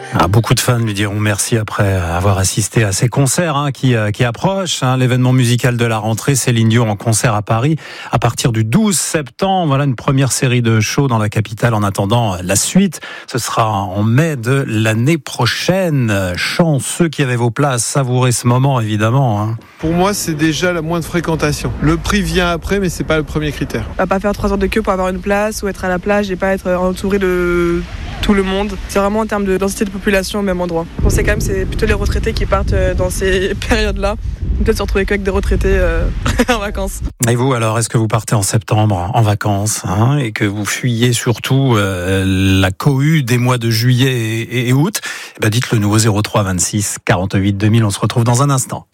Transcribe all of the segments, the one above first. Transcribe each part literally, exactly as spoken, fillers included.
Ah, beaucoup de fans lui diront merci après avoir assisté à ces concerts hein, qui, euh, qui approchent. Hein, l'événement musical de la rentrée, Céline Dion en concert à Paris à partir du douze septembre. Voilà une première série de shows dans la capitale. En attendant la suite, ce sera en mai de l'année prochaine. Chanceux qui avaient vos places, savourez ce moment évidemment. Hein. Pour moi, c'est déjà la moindre fréquentation. Le prix vient après, mais c'est pas le premier critère. On va pas faire trois heures de queue pour avoir une place ou être à la plage et pas être entouré de tout le monde. C'est vraiment en termes de densité de population au même endroit. On sait quand même c'est plutôt les retraités qui partent dans ces périodes-là. On peut se retrouver qu'avec des retraités euh, en vacances. Et vous alors, est-ce que vous partez en septembre en vacances hein, et que vous fuyez surtout euh, la cohue des mois de juillet et, et août? Eh ben dites le nouveau zéro trois vingt-six quarante-huit deux mille. On se retrouve dans un instant.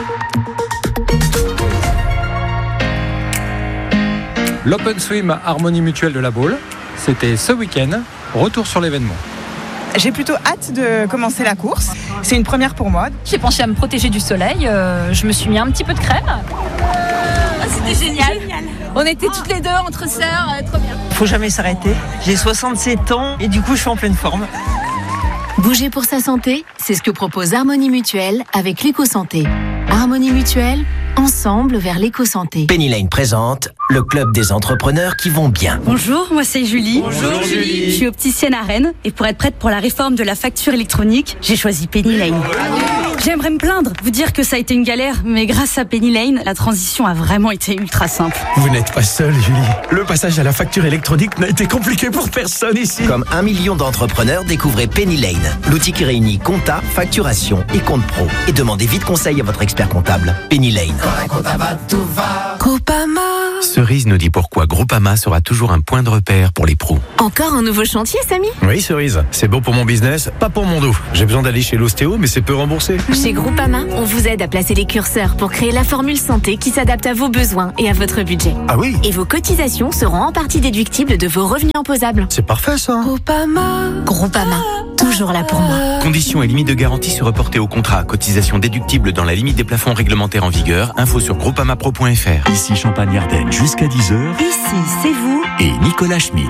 L'Open Swim Harmonie Mutuelle de la Baule, c'était ce week-end. Retour sur l'événement. J'ai plutôt hâte de commencer la course. C'est une première pour moi. J'ai pensé à me protéger du soleil. Euh, je me suis mis un petit peu de crème. Ah, c'était génial. génial. On était toutes les deux entre sœurs. Euh, trop bien. Faut jamais s'arrêter. J'ai soixante-sept ans et du coup, je suis en pleine forme. Bouger pour sa santé, c'est ce que propose Harmonie Mutuelle avec l'éco-santé. Harmonie Mutuelle, ensemble vers l'éco-santé. Penny Lane présente le club des entrepreneurs qui vont bien. Bonjour, moi c'est Julie. Bonjour Julie. Je suis opticienne à Rennes et pour être prête pour la réforme de la facture électronique, j'ai choisi Penny Lane. J'aimerais me plaindre, vous dire que ça a été une galère, mais grâce à Penny Lane, la transition a vraiment été ultra simple. Vous n'êtes pas seule, Julie. Le passage à la facture électronique n'a été compliqué pour personne ici. Comme un million d'entrepreneurs, découvrez Penny Lane, l'outil qui réunit compta, facturation et compte pro. Et demandez vite conseil à votre expert comptable. Penny Lane. Groupama. Cerise nous dit pourquoi Groupama sera toujours un point de repère pour les pros. Encore un nouveau chantier, Samy? Oui, Cerise. C'est bon pour mon business, pas pour mon dos. J'ai besoin d'aller chez l'ostéo, mais c'est peu remboursé. Chez Groupama, on vous aide à placer les curseurs pour créer la formule santé qui s'adapte à vos besoins et à votre budget. Ah oui? Et vos cotisations seront en partie déductibles de vos revenus imposables. C'est parfait, ça. Groupama. Groupama. Toujours là pour moi. Conditions et limites de garantie se reporter au contrat. Cotisation déductible dans la limite des plafonds réglementaires en vigueur. Info sur groupamapro point f r. Ici Champagne-Ardenne jusqu'à dix heures. Ici, c'est vous. Et Nicolas Schmitt.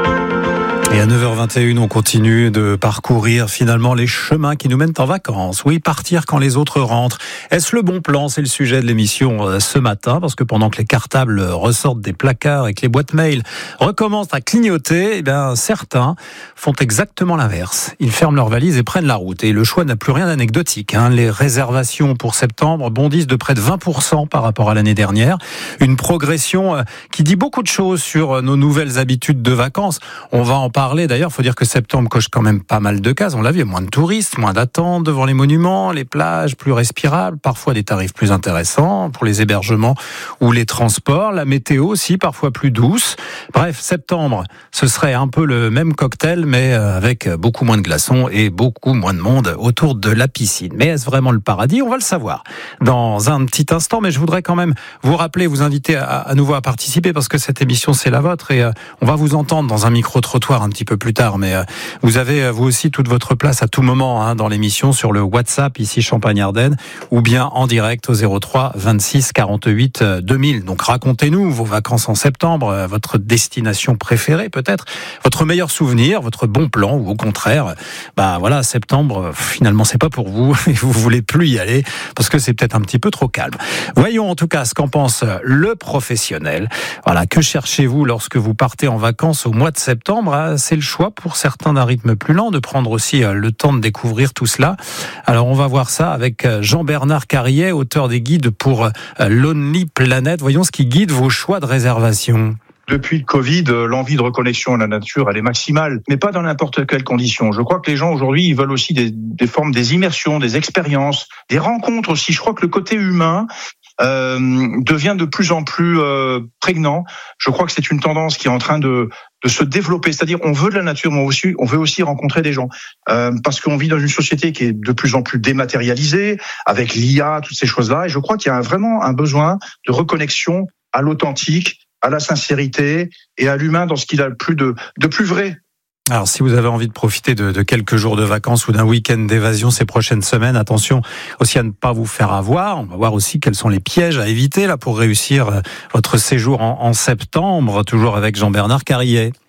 Et à neuf heures vingt et une, on continue de parcourir finalement les chemins qui nous mènent en vacances. Oui, partir quand les autres rentrent. Est-ce le bon plan? C'est le sujet de l'émission ce matin, parce que pendant que les cartables ressortent des placards et que les boîtes mail recommencent à clignoter, eh bien, certains font exactement l'inverse. Ils ferment leurs valises et prennent la route. Et le choix n'a plus rien d'anecdotique. Hein. Les réservations pour septembre bondissent de près de vingt pour cent par rapport à l'année dernière. Une progression qui dit beaucoup de choses sur nos nouvelles habitudes de vacances. On va en parler. D'ailleurs, il faut dire que septembre coche quand même pas mal de cases. On l'a vu, il y a moins de touristes, moins d'attentes devant les monuments, les plages plus respirables, parfois des tarifs plus intéressants pour les hébergements ou les transports. La météo aussi, parfois plus douce. Bref, septembre, ce serait un peu le même cocktail, mais avec beaucoup moins de glaçons et beaucoup moins de monde autour de la piscine. Mais est-ce vraiment le paradis? On va le savoir dans un petit instant, mais je voudrais quand même vous rappeler, vous inviter à, à nouveau à participer, parce que cette émission, c'est la vôtre, et euh, on va vous entendre dans un micro-trottoir un petit peu plus tard, mais euh, vous avez euh, vous aussi toute votre place à tout moment hein, dans l'émission sur le WhatsApp ici Champagne-Ardenne, ou bien en direct au zéro trois vingt-six quarante-huit deux mille. Donc racontez-nous vos vacances en septembre, euh, votre destination préférée peut-être, votre meilleur souvenir, votre bon plan, ou au contraire, bah voilà, septembre finalement c'est pas pour vous et vous voulez plus y aller parce que c'est peut-être un petit peu trop calme. Voyons en tout cas ce qu'en pense le professionnel. Voilà, que cherchez-vous lorsque vous partez en vacances au mois de septembre? C'est le choix pour certains d'un rythme plus lent, de prendre aussi le temps de découvrir tout cela. Alors on va voir ça avec Jean-Bernard Carrier, auteur des guides pour Lonely Planet. Voyons ce qui guide vos choix de réservation. Depuis le Covid, l'envie de reconnexion à la nature, elle est maximale, mais pas dans n'importe quelle condition. Je crois que les gens aujourd'hui, ils veulent aussi des, des formes, des immersions, des expériences, des rencontres aussi. Je crois que le côté humain euh, devient de plus en plus euh, prégnant. Je crois que c'est une tendance qui est en train de, de se développer. C'est-à-dire, on veut de la nature, mais aussi, on veut aussi rencontrer des gens, euh, parce qu'on vit dans une société qui est de plus en plus dématérialisée, avec l'I A, toutes ces choses-là. Et je crois qu'il y a vraiment un besoin de reconnexion à l'authentique, à la sincérité et à l'humain dans ce qu'il a le plus de, de plus vrai. Alors, si vous avez envie de profiter de, de quelques jours de vacances ou d'un week-end d'évasion ces prochaines semaines, attention aussi à ne pas vous faire avoir. On va voir aussi quels sont les pièges à éviter là pour réussir votre séjour en, en septembre, toujours avec Jean-Bernard Carrier.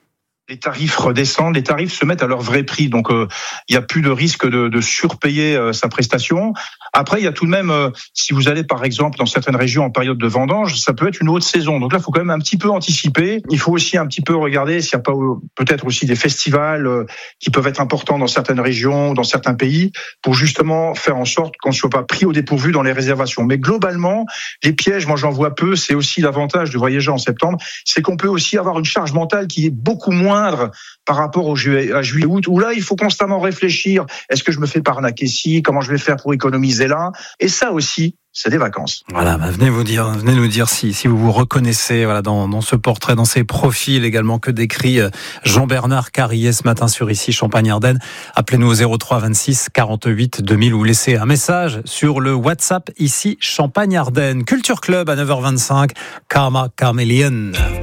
les tarifs redescendent, les tarifs se mettent à leur vrai prix. Donc, euh, il y a plus de risque de, de surpayer euh, sa prestation. Après, il y a tout de même, euh, si vous allez par exemple dans certaines régions en période de vendange, ça peut être une haute saison. Donc là, il faut quand même un petit peu anticiper. Il faut aussi un petit peu regarder s'il n'y a pas euh, peut-être aussi des festivals euh, qui peuvent être importants dans certaines régions, dans certains pays, pour justement faire en sorte qu'on ne soit pas pris au dépourvu dans les réservations. Mais globalement, les pièges, moi j'en vois peu. C'est aussi l'avantage de voyager en septembre, c'est qu'on peut aussi avoir une charge mentale qui est beaucoup moindre par rapport au juillet, à juillet-août, où là, il faut constamment réfléchir. Est-ce que je me fais pas arnaquer ici? Comment je vais faire pour économiser là? Et ça aussi, c'est des vacances. Voilà, bah venez vous dire, venez nous dire si si vous vous reconnaissez, voilà, dans dans ce portrait, dans ces profils également que décrit Jean-Bernard Carrier ce matin sur Ici Champagne-Ardenne. Appelez-nous au zéro trois vingt-six quarante-huit deux mille ou laissez un message sur le WhatsApp Ici Champagne-Ardenne. Culture Club à neuf heures vingt-cinq, Karma Chameleon.